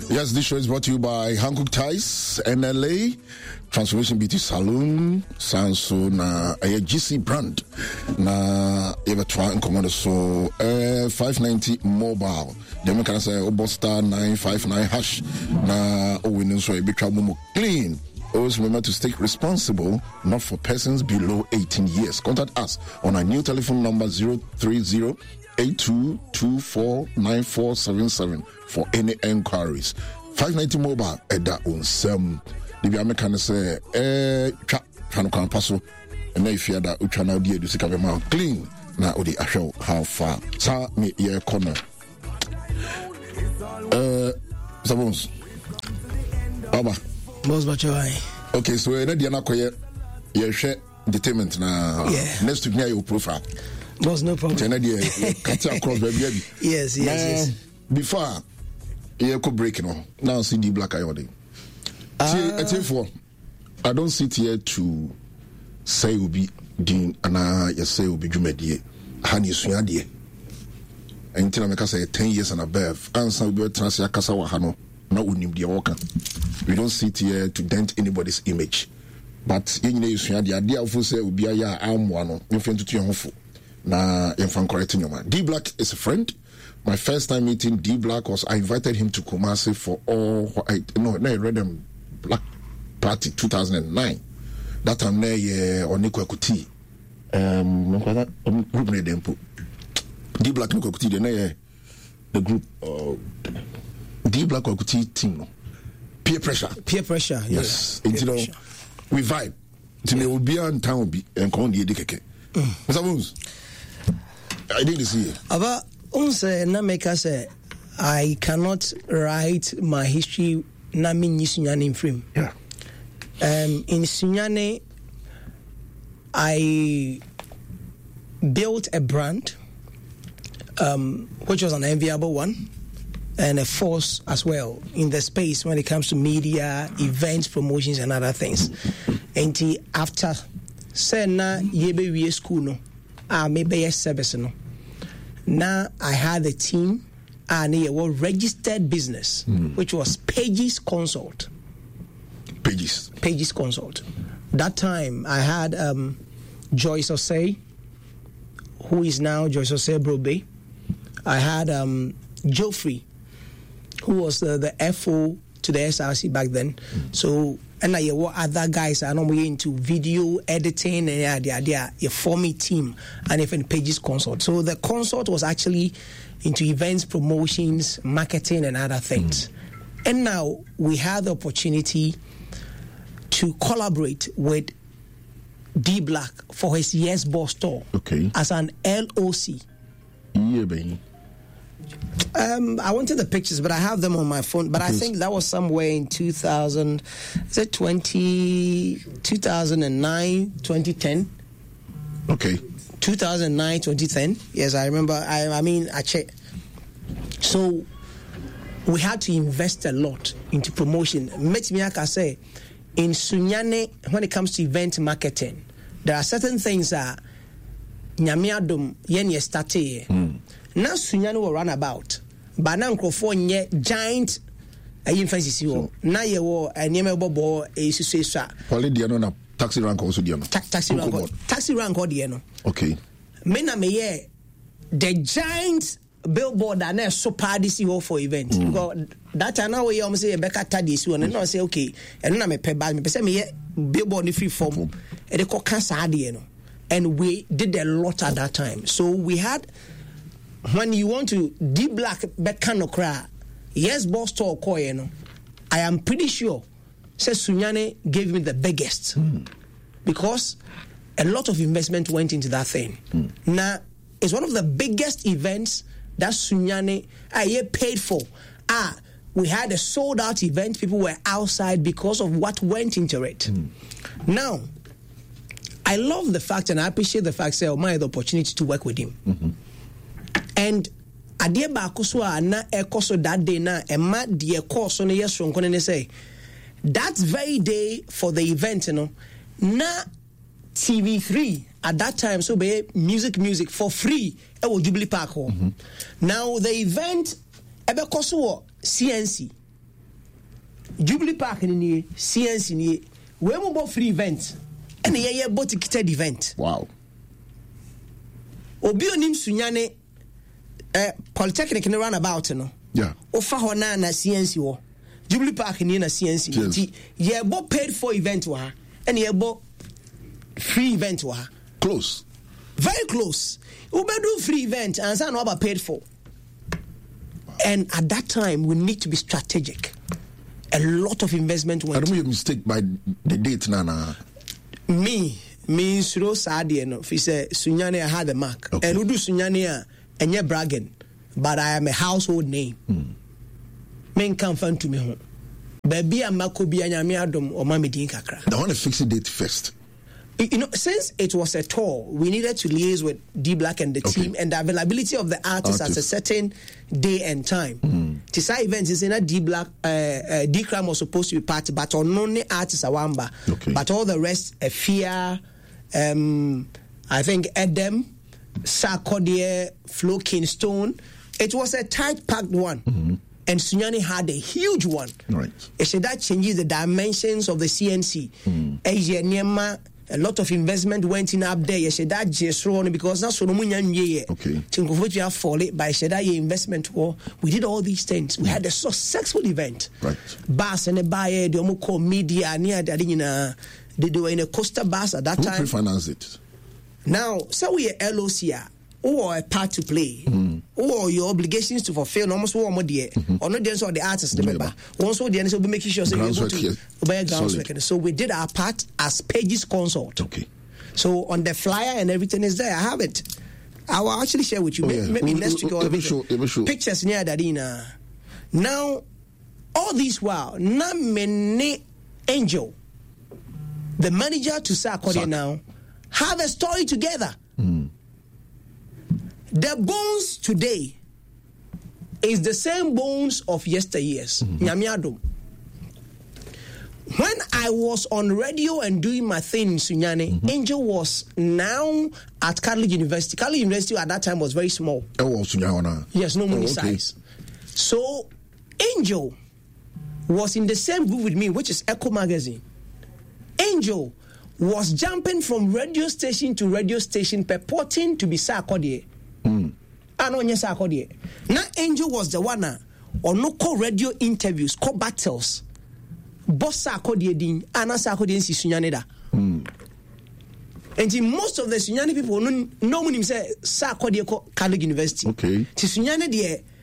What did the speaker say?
Yes, this show is brought to you by Hankook Ties, NLA, Transformation Beauty Salon, Sanso na GC brand. Na ever try and command so 590 mobile. Then we can say star 959 hash. Na winning so a big trouble clean. Always remember to stay responsible, not for persons below 18 years. Contact us on our new telephone number 030-8224-9477 for any enquiries. 590 mobile at that on some. The American say, Tranukan Paso, and they fear that we now dear to see clean. Now, the show how far. Sa me ear corner. Sabons. Baba. Okay, so we're not going to share entertainment now. Yeah. Next to your profile. Boss, no problem. Yes. Before you could break now see the black eye on it. I don't sit here to say will be Dean and I say will be Jumedie. Hani Sunyadie. Until I make us say 10 years and above. Answer will be Transia Kasawa Hano. Not unim the walker. We don't sit here to dent anybody's image. But in the idea of say will be a arm one in front of your home. Na infan correcting your man. D Black is a friend. My first time meeting D Black was I invited him to Kumasi for I read them Black Party 2009. That time there Oniko Kuti. Group name them put D Black Oniko Kuti the group D Black Okuti team. Peer pressure. Yes. Yeah. We vibe. It will be on town be and come the keke. I didn't see it. Aba unse na make say I cannot write my history na me Sunyane in frame. Yeah. In Sunyane I built a brand which was an enviable one and a force as well in the space when it comes to media, events, promotions and other things. And after say na yebe we school no maybe a service no. Now I had a team and it was registered business, which was Pages Consult. Pages Consult. That time I had Joyce Osei, who is now Joyce Osei Brobe. I had Geoffrey, who was the FO to the SRC back then. So and I what other guys are normally into video editing and they form a team and even Pages Consult. So the consult was actually into events, promotions, marketing and other things. And now we have the opportunity to collaborate with D Black for his Yes Boss store as an LOC. Yeah, baby. I wanted the pictures, but I have them on my phone. But I think that was somewhere in 2009, 2010. Okay. 2009, 2010. Yes, I remember. I mean, I checked. So we had to invest a lot into promotion. Metimiaka say in Sunyane, when it comes to event marketing, there are certain things that Nyamiadum Yenye started. Now Sunyane will run about. But now nye giant emphasis you. Now you will Nyame Bobo a successor. Diano na taxi rank also Diano. Taxi rank or Diano. Okay. Mena meye the giant billboard that na so party for event. Because that time now we almost say Rebecca Tadis one and I say okay. And na me pe bad me say me billboard in free form. E dey call cancer Diano. And we did a lot at that time. So we had when you want to D Black Bekano cry, Yes Boss store call I am pretty sure says Sunyane gave me the biggest because a lot of investment went into that thing. Now it's one of the biggest events that Sunyane paid for. We had a sold out event, people were outside because of what went into it. Now I love the fact and I appreciate the fact that I had the opportunity to work with him. And adeɛ baako so a na ɛkɔ so that day na ɛma deɛ kɔɔ so no yɛ soronko ne say that very day for the event na TV3 at that time so be music for free ɛwɔ Jubilee Park hɔ. Now the event ɛbɛkɔ so wɔ CNC Jubilee Park ni CNC ni we mo free event and ye bought ticketed event. Wow. Obi onim Sunyane Polytechnic ni roundabout no. Yeah. Ofa ho na CNC wo. Jubilee Park ni na CNC ni. Ye bo paid for event wa and ye bo free event wa. Close. Very close. Ubedu free event and say no about paid for. And at that time we need to be strategic. A lot of investment went. I don't make a mistake by the date, Nana. Me Suro Sadi no. If say Sunyane I had the mark. Okay. And Udu Sunyane and you're bragging, but I am a household name. Men come fan to me home. Baby and Makobi and Yamiadom or Mami Din Kakra. I want to fix the date first. You know, since it was a tour, we needed to liaise with D Black and the team and the availability of the artists at a certain day and time. Tisa events is in a D Black, D Crime was supposed to be part, but on only artists Awamba. Okay. But all the rest, Fear, I think Edem, Sarkodie, Flo Kingston. It was a tight packed one. And Sunyane had a huge one. Right. So that changes the dimensions of the CNC. A lot of investment went in up there. Yes, that just wrong because that's what we okay. Tinkofuti have fallen by Sheda investment war. We did all these things. We had a successful event. Right. Bus and a buyer, the Omoko media near that they were in a Costa bus at that time. Who financed it? Now, so we are LOC or a part to play, or your obligations to fulfill almost one more year, or not the the artists, remember. Also, the answer will be making sure you're able to obey groundwork. So we did our part as Pages Consult. Okay. So on the flyer and everything is there. I have it. I will actually share with you. Maybe next week or pictures near Dadina. Now, all this while, na many Angel, the manager to Sarkodie now, have a story together. The bones today is the same bones of yesteryears. Nyamiadom. When I was on radio and doing my thing in Sunyane, Angel was now at Catholic University. Catholic University at that time was very small. Yes, no money size. So Angel was in the same group with me, which is Echo Magazine. Angel was jumping from radio station to radio station, purporting to be Sarkodie. I know yes, Sarkodie. Now Angel was the one on no call radio interviews, call battles. Boss Sarkodie din, Anna Sarkodie si Sunyane da. And most of the Sunyane people no him say Sarkodie Catholic University. Okay. Si Sunyane de